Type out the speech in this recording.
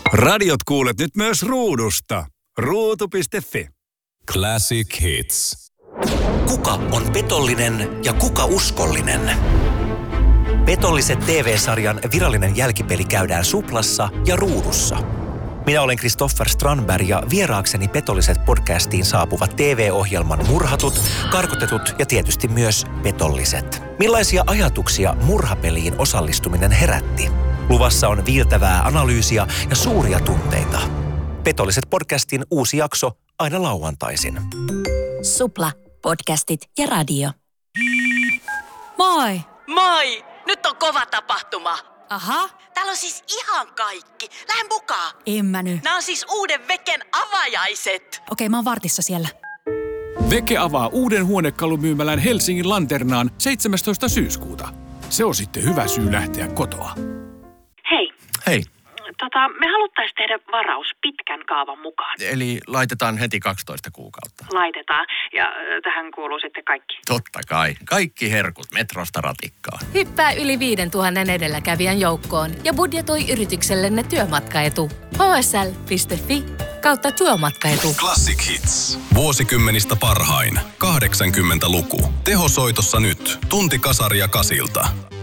Radiot kuulet nyt myös ruudusta. Ruutu.fi. Classic Hits. Kuka on petollinen ja kuka uskollinen? Petolliset TV-sarjan virallinen jälkipeli käydään Suplassa ja Ruudussa. Minä olen Kristoffer Strandberg ja vieraakseni Petolliset podcastiin saapuvat TV-ohjelman murhatut, karkotetut ja tietysti myös petolliset. Millaisia ajatuksia murhapeliin osallistuminen herätti? Luvassa on viiltävää analyysiä ja suuria tunteita. Petolliset podcastin uusi jakso aina lauantaisin. Supla, podcastit ja radio. Moi! Moi! Nyt on kova tapahtuma. Aha. Täällä on siis ihan kaikki. Lähden mukaan. En mä nyt. Nämä on siis uuden Veken avajaiset. Okei, mä oon vartissa siellä. Veke avaa uuden huonekalumyymälän Helsingin Lanternaan 17. syyskuuta. Se on sitten hyvä syy lähteä kotoa. Hei. Hei. Me haluttaisiin tehdä varaus pitkän kaavan mukaan. Eli laitetaan heti 12 kuukautta. Laitetaan. Ja tähän kuuluu sitten kaikki. Totta kai. Kaikki herkut Metrosta ratikkaan. Hyppää yli 5000 edelläkävijän joukkoon ja budjetoi yrityksellenne työmatkaetu. hsl.fi/työmatkaetu. Classic Hits. Vuosikymmenistä parhain. 80-luku. Tehosoitossa nyt. Tunti kasaria Kasilta.